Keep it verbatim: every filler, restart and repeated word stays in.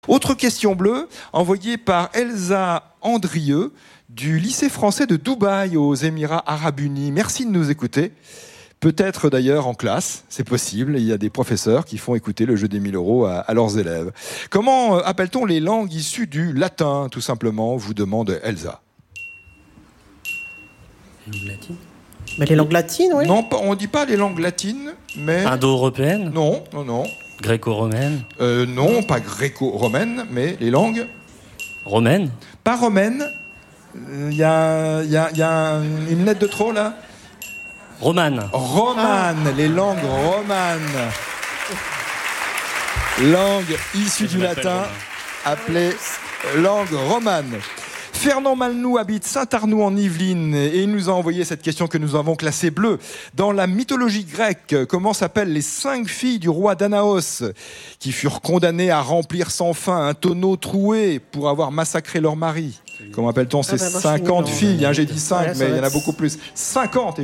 Autre question bleue, envoyée par Elsa Andrieux du lycée français de Dubaï aux Émirats Arabes Unis. Merci de nous écouter. Peut-être d'ailleurs en classe, c'est possible. Il y a des professeurs qui font écouter le jeu des mille euros à, à leurs élèves. Comment euh, appelle-t-on les langues issues du latin, tout simplement, vous demande Elsa. Les langues latines. Mais les langues latines, oui. Non, on ne dit pas les langues latines, mais... Indo-européennes. Non, non, non. Gréco-romaines. Euh, non, pas gréco-romaines, mais les langues... Romaines. Pas romaines. Il y a, y a, y a une lettre de trop, là. Romanes. Romanes, ah. Les langues romanes. Langue issue du latin, appelée langue romane. Fernand Malnou habite Saint-Arnoux en Yvelines et il nous a envoyé cette question que nous avons classée bleue. Dans la mythologie grecque, comment s'appellent les cinq filles du roi Danaos qui furent condamnées à remplir sans fin un tonneau troué pour avoir massacré leur mari? Comment appelle-t-on ces ah bah cinquante filles, hein, j'ai dit cinq, ouais, mais il y en a beaucoup plus. cinquante